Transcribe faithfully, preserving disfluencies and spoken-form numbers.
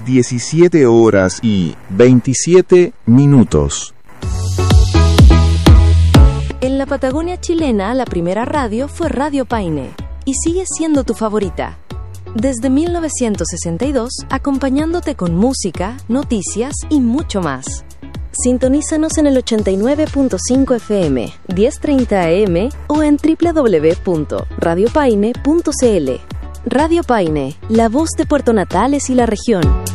diecisiete horas y veintisiete minutos. En la Patagonia chilena, la primera radio fue Radio Paine, y sigue siendo tu favorita. Desde mil novecientos sesenta y dos, acompañándote con música, noticias y mucho más. Sintonízanos en el ochenta y nueve punto cinco F M, diez treinta A M o en doble u doble u doble u punto radio paine punto c l. Radio Paine, la voz de Puerto Natales y la región.